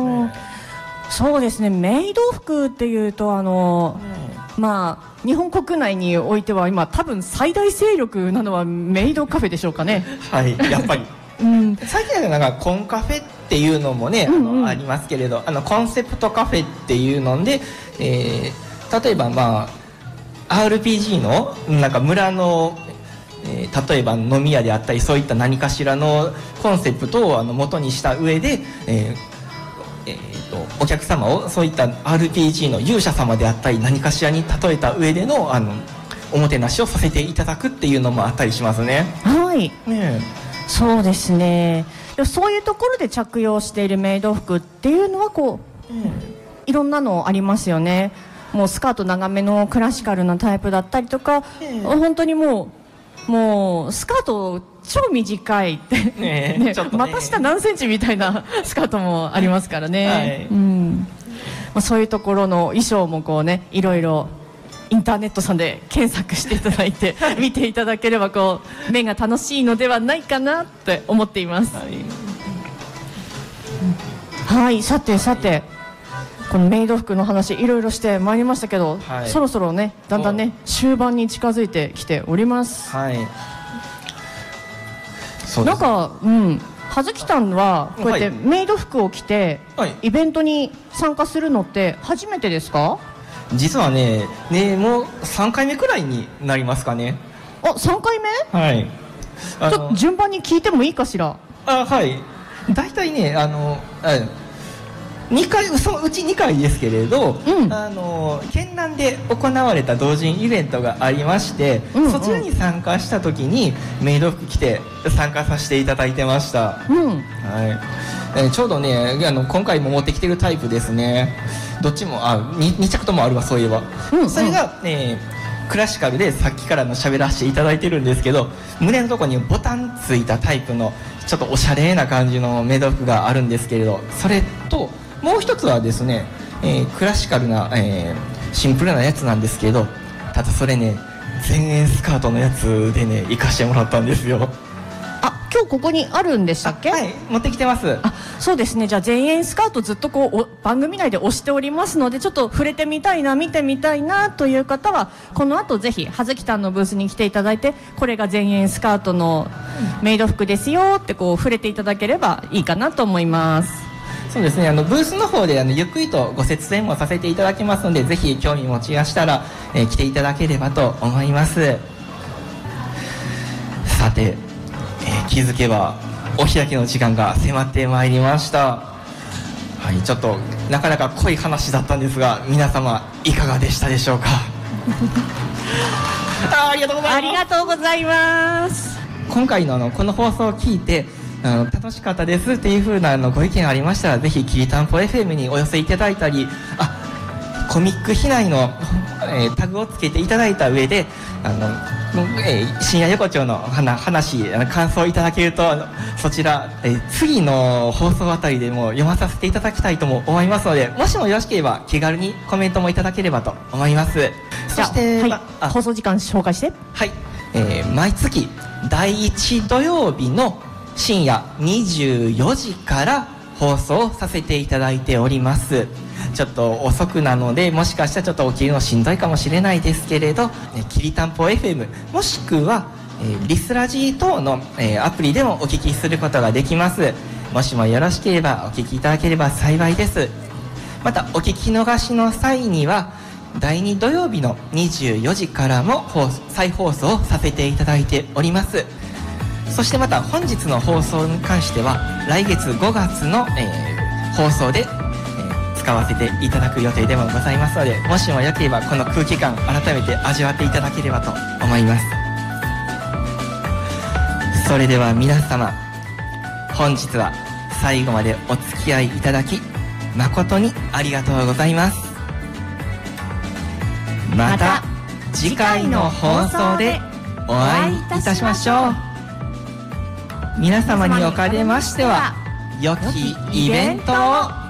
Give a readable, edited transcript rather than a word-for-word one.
そうですね、メイド服っていうと日本国内においては今多分最大勢力なのはメイドカフェでしょうかね。 はい、やっぱり最近はなんかコンカフェっていうのもね、ありますけれど、コンセプトカフェっていうので、例えばRPG のなんか村の、例えば飲み屋であったり、そういった何かしらのコンセプトを元にした上で、お客様をそういった RPG の勇者様であったり何かしらに例えた上でのおもてなしをさせていただくっていうのもあったりしますね。 はい、そうですね。そういうところで着用しているメイド服っていうのはいろんなのありますよね。もうスカート長めのクラシカルなタイプだったりとか、本当にもうスカート超短いって股下何センチみたいなスカートもありますからね。そういうところの衣装もいろいろインターネットさんで検索していただいて見ていただければ目が楽しいのではないかなって思っています。はい、さてこのメイド服の話いろいろしてまいりましたけど、そろそろねだんだんね終盤に近づいてきております。なんか葉月さんはこうやってメイド服を着てイベントに参加するのって初めてですか？ 実はねもう3回目くらいになりますかね。 3回目？はい。ちょっと順番に聞いてもいいかしら？ はい。大体ね2回、そのうち2回ですけれど、県南で行われた同人イベントがありまして、そちらに参加した時にメイド服着て参加させていただいてました。ちょうどね今回も持ってきてるタイプですね。どっちも2着ともあるわ、そういえば。それが、クラシカルでさっきから喋らせていただいてるんですけど、胸のところにボタンついたタイプのちょっとおしゃれな感じのメイド服があるんですけれど、それともう一つはですね、クラシカルな、シンプルなやつなんですけど、ただそれね全円スカートのやつでね行かしてもらったんですよ。 今日ここにあるんでしたっけ？ はい、持ってきてます。 そうですね。じゃあ全円スカートずっと番組内で推しておりますので、ちょっと触れてみたいな見てみたいなという方はこの後ぜひ葉月さんのブースに来ていただいて、これが全円スカートのメイド服ですよって触れていただければいいかなと思います。 そうですね、ブースの方でゆっくりとご説明もさせていただきますので、ぜひ興味持ちましたら、来ていただければと思います。さて、気づけばお開きの時間が迫ってまいりました。ちょっとなかなか濃い話だったんですが、皆様いかがでしたでしょうか？ありがとうございます。 ありがとうございます。 今回のこの放送を聞いて楽しかったですっていう風なご意見ありましたら、ぜひきりたんぽ FM にお寄せいただいたり、コミック避内の、タグをつけていただいた上で深夜横丁の話感想いただけると、そちら、次の放送あたりでも読まさせていただきたいとも思いますので、もしもよろしければ気軽にコメントもいただければと思います。そして、 放送時間紹介して。 はい、毎月第1土曜日の深夜24時から放送させていただいております。ちょっと遅くなので、もしかしたらちょっと起きるのしんどいかもしれないですけれど、きりたんぽ FM もしくは、リスラジ等の、アプリでもお聞きすることができます。もしもよろしければお聞きいただければ幸いです。またお聞き逃しの際には第2土曜日の24時からも再放送させていただいております。そしてまた本日の放送に関しては来月5月の、放送で、使わせていただく予定でもございますので、もしもよければこの空気感改めて味わっていただければと思います。それでは皆様、本日は最後までお付き合いいただき誠にありがとうございます。また次回の放送でお会いいたしましょう。皆様におかれましては良きイベントを